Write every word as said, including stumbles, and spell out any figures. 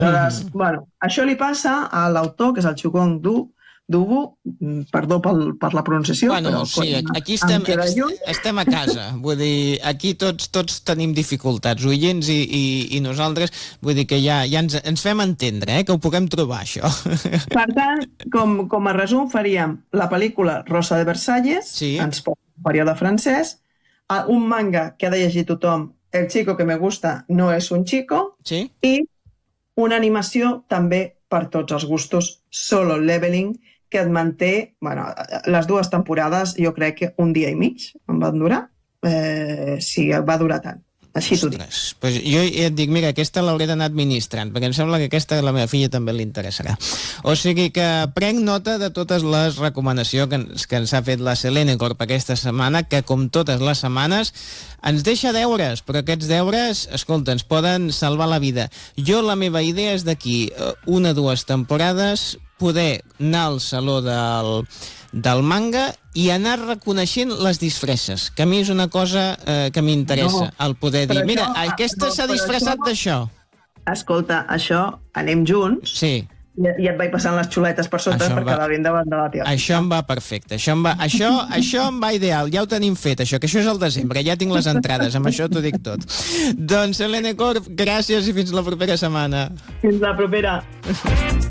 Aleshores, mm-hmm. bueno, això li passa a l'autor, que és el Chukong Du, Dubu, perdó pel, per la pronunciació, bueno, però... sí, aquí estem, estem a casa, vull dir, aquí tots tots tenim dificultats, oients i, i, i nosaltres, vull dir que ja, ja ens, ens fem entendre, eh, que ho puguem trobar, això. Per tant, com, com a resum, faríem la pel·lícula Rosa de Versalles, sí. ens posa un període francès, un manga que ha de llegir tothom, El chico que me gusta no es un chico, sí. i una animació també per tots els gustos, Solo Leveling, que et manté, bueno, les dues temporades jo crec que un dia i mig em van durar, eh, sí, va durar tant. Així t'ho dic. Pues jo et dic, mira, aquesta l'hauré d'anar administrant, perquè em sembla que aquesta a la meva filla també li interessarà. O sigui que prenc nota de totes les recomanacions que ens, que ens ha fet la Selene Corp aquesta setmana, que com totes les setmanes ens deixa deures, però aquests deures, escolta, ens poden salvar la vida. Jo la meva idea és d'aquí una o dues temporades poder anar al saló del, del manga i anar reconeixent les disfresses, que a mi és una cosa eh, que m'interessa, no, el poder dir, mira, això, aquesta s'ha disfressat d'això. Escolta, això, anem junts, sí. i, i et vaig passant les xuletes per sota això per va, quedar ben davant de la tia. Això em va perfecte, això em va, això, això em va ideal, ja ho tenim fet, això, que això és el desembre, ja tinc les entrades, amb això t'ho dic tot. Doncs, Selene Corp, gràcies i fins la propera setmana. Fins la propera.